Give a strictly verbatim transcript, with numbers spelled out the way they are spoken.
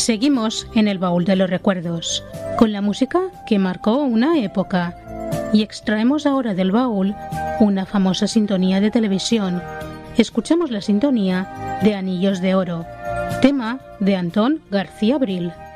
Seguimos en el baúl de los recuerdos, con la música que marcó una época. Y extraemos ahora del baúl una famosa sintonía de televisión. Escuchamos la sintonía de Anillos de Oro, tema de Antón García Abril.